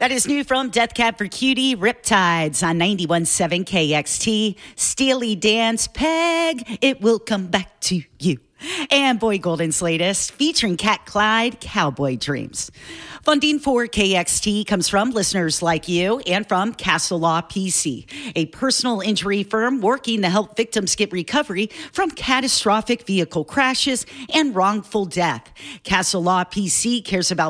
That is new from Death Cab for Cutie, Riptides on 91.7 KXT. Steely Dan's Peg, It Will Come Back to You. And Boy Golden's latest, featuring Cat Clyde, Cowboy Dreams. Funding for KXT comes from listeners like you and from Castle Law PC, a personal injury firm working to help victims get recovery from catastrophic vehicle crashes and wrongful death. Castle Law PC cares about